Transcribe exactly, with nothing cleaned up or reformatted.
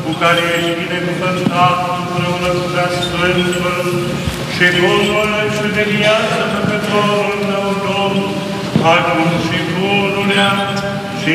cu care ești binecuvântat împreună cu prea Sfântul și Bunul și de viață Făcătorul tău, Domn, acum și pururea